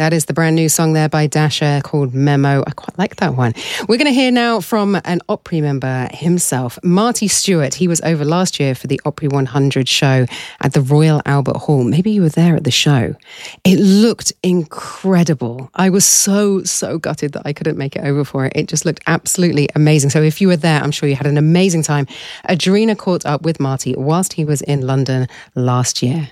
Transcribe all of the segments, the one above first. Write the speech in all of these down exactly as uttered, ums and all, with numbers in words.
That is the brand new song there by Dasher called Memo. I quite like that one. We're going to hear now from an Opry member himself, Marty Stewart. He was over last year for the Opry one hundred show at the Royal Albert Hall. Maybe you were there at the show. It looked incredible. I was so, so gutted that I couldn't make it over for it. It just looked absolutely amazing. So if you were there, I'm sure you had an amazing time. Adrena caught up with Marty whilst he was in London last year.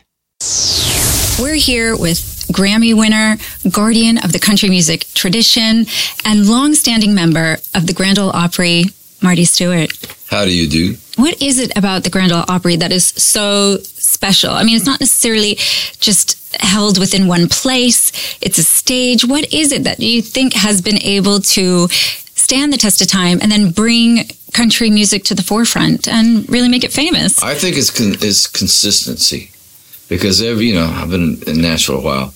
We're here with Grammy winner, guardian of the country music tradition, and long-standing member of the Grand Ole Opry, Marty Stewart. How do you do? What is it about the Grand Ole Opry that is so special? I mean, it's not necessarily just held within one place. It's a stage. What is it that you think has been able to stand the test of time and then bring country music to the forefront and really make it famous? I think it's con- it's consistency. Because, every, you know, I've been in Nashville a while,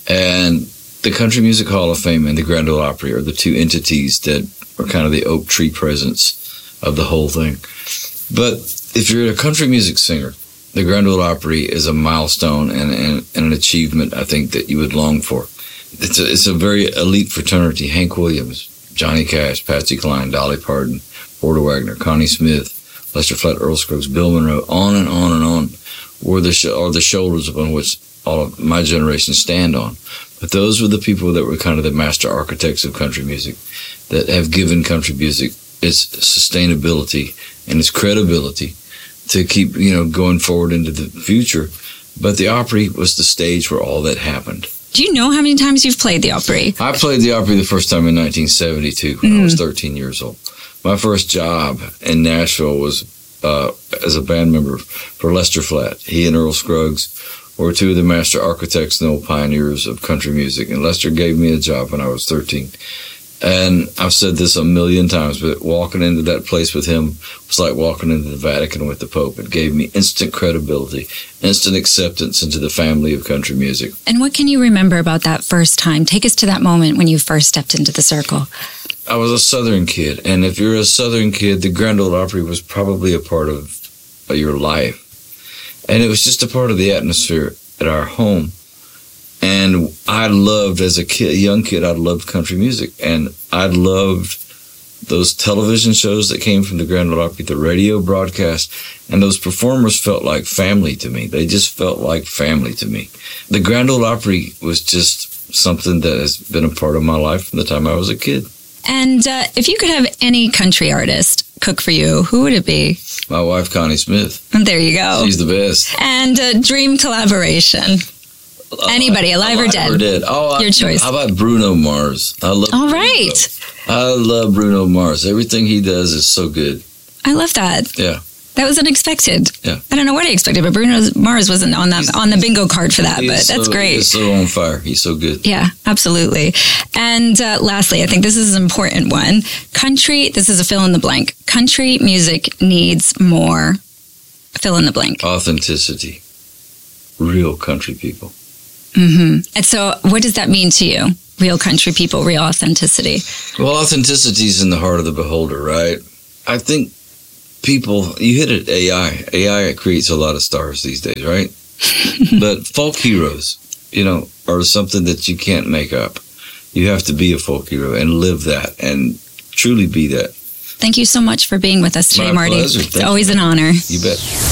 and the Country Music Hall of Fame and the Grand Ole Opry are the two entities that are kind of the oak tree presence of the whole thing. But if you're a country music singer, the Grand Ole Opry is a milestone and, and, and an achievement, I think, that you would long for. It's a, it's a very elite fraternity. Hank Williams, Johnny Cash, Patsy Cline, Dolly Parton, Porter Wagner, Connie Smith, Lester Flatt, Earl Scruggs, Bill Monroe, on and on and on. Were the sh- are the shoulders upon which all of my generation stand on. But those were the people that were kind of the master architects of country music, that have given country music its sustainability and its credibility to keep, you know, going forward into the future. But the Opry was the stage where all that happened. Do you know how many times you've played the Opry? I played the Opry the first time in nineteen seventy-two when mm. I was thirteen years old. My first job in Nashville was Uh, as a band member for Lester Flatt. He and Earl Scruggs were two of the master architects and old pioneers of country music. And Lester gave me a job when I was thirteen. And I've said this a million times, but walking into that place with him was like walking into the Vatican with the Pope. It gave me instant credibility, instant acceptance into the family of country music. And what can you remember about that first time? Take us to that moment when you first stepped into the circle. I was a Southern kid, and if you're a Southern kid, the Grand Ole Opry was probably a part of your life. And it was just a part of the atmosphere at our home. And I loved, as a kid, a young kid, I loved country music. And I loved those television shows that came from the Grand Ole Opry, the radio broadcast, and those performers felt like family to me. They just felt like family to me. The Grand Ole Opry was just something that has been a part of my life from the time I was a kid. And uh, if you could have any country artist cook for you, who would it be? My wife, Connie Smith. And there you go. She's the best. And a dream collaboration. Uh, Anybody, alive, alive or dead? Or dead. Oh, your I, choice. How about Bruno Mars? I love. All Bruno. right. I love Bruno Mars. Everything he does is so good. I love that. Yeah. That was unexpected. Yeah. I don't know what I expected, but Bruno Mars wasn't on that on the bingo card for that, but that's so, great. He's so on fire. He's so good. Yeah, absolutely. And uh, lastly, I think this is an important one. Country, this is a fill in the blank. Country music needs more fill in the blank. Authenticity. Real country people. Mm-hmm. And so what does that mean to you? Real country people, real authenticity. Well, authenticity is in the heart of the beholder, right? I think people, you hit it, A I. A I creates a lot of stars these days, right? But folk heroes, you know, are something that you can't make up. You have to be a folk hero and live that and truly be that. Thank you so much for being with us today, My Marty. pleasure. It's Thank always you. an honor. You bet.